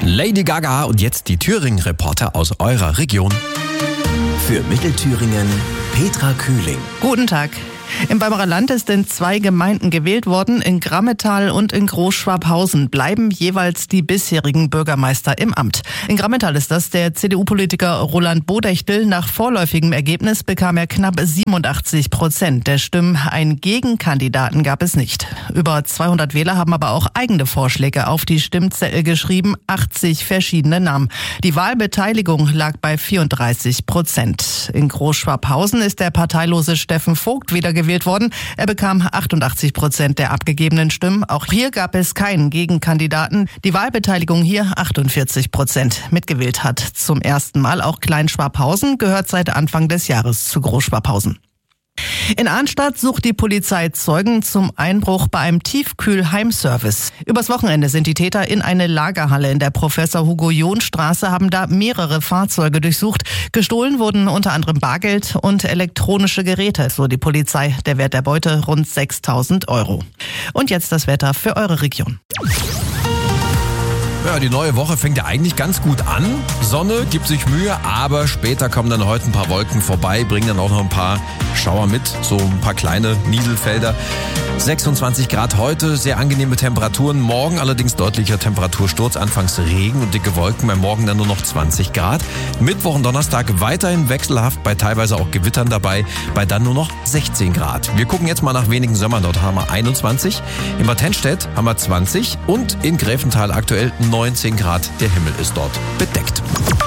Lady Gaga und jetzt die Thüringen-Reporter aus eurer Region. Für Mittelthüringen Petra Kühling. Guten Tag. Im Weimarer Land ist in 2 Gemeinden gewählt worden. In Grammetal und in Großschwabhausen bleiben jeweils die bisherigen Bürgermeister im Amt. In Grammetal ist das der CDU-Politiker Roland Bodechtel. Nach vorläufigem Ergebnis bekam er knapp 87% der Stimmen. Einen Gegenkandidaten gab es nicht. Über 200 Wähler haben aber auch eigene Vorschläge auf die Stimmzettel geschrieben. 80 verschiedene Namen. Die Wahlbeteiligung lag bei 34%. In Großschwabhausen ist der parteilose Steffen Vogt wieder gewählt worden. Er bekam 88% der abgegebenen Stimmen. Auch hier gab es keinen Gegenkandidaten. Die Wahlbeteiligung hier 48%. Mitgewählt hat zum ersten Mal auch Kleinschwabhausen, gehört seit Anfang des Jahres zu Großschwabhausen. In Arnstadt sucht die Polizei Zeugen zum Einbruch bei einem Tiefkühlheimservice. Übers Wochenende sind die Täter in eine Lagerhalle in der Professor-Hugo-John-Straße, haben da mehrere Fahrzeuge durchsucht. Gestohlen wurden unter anderem Bargeld und elektronische Geräte, so die Polizei. Der Wert der Beute rund 6.000 €. Und jetzt das Wetter für eure Region. Ja, die neue Woche fängt ja eigentlich ganz gut an. Sonne gibt sich Mühe, aber später kommen dann heute ein paar Wolken vorbei, bringen dann auch noch ein paar Schauer mit, so ein paar kleine Nieselfelder. 26 Grad heute, sehr angenehme Temperaturen. Morgen allerdings deutlicher Temperatursturz, anfangs Regen und dicke Wolken, bei morgen dann nur noch 20 Grad. Mittwoch und Donnerstag weiterhin wechselhaft, bei teilweise auch Gewittern dabei, bei dann nur noch 16 Grad. Wir gucken jetzt mal nach wenigen Sommern, dort haben wir 21. In Bad Tennstedt haben wir 20 und in Gräfenthal aktuell 19 Grad. Der Himmel ist dort bedeckt.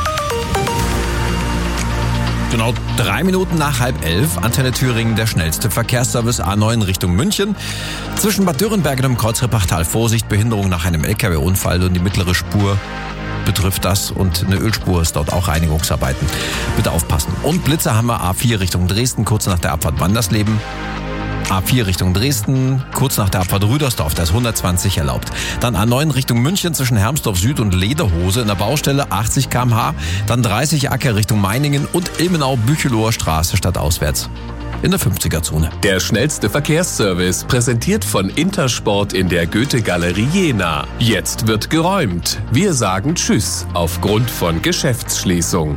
Genau 3 Minuten nach 10:30, Antenne Thüringen, der schnellste Verkehrsservice A9 Richtung München. Zwischen Bad Dürrenberg und dem Kreuzreppachtal Vorsicht, Behinderung nach einem LKW-Unfall und die mittlere Spur betrifft das und eine Ölspur ist dort auch Reinigungsarbeiten. Bitte aufpassen. Und Blitzer haben wir A4 Richtung Dresden, kurz nach der Abfahrt Wandersleben. A4 Richtung Dresden, kurz nach der Abfahrt Rüdersdorf, da ist 120 erlaubt. Dann A9 Richtung München zwischen Hermsdorf Süd und Lederhose in der Baustelle 80 km/h. Dann 30 Acker Richtung Meiningen und Ilmenau-Bücheloher Straße stadtauswärts in der 50er-Zone. Der schnellste Verkehrsservice, präsentiert von Intersport in der Goethe-Galerie Jena. Jetzt wird geräumt. Wir sagen Tschüss aufgrund von Geschäftsschließung.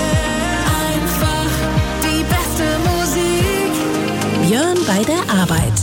Björn bei der Arbeit.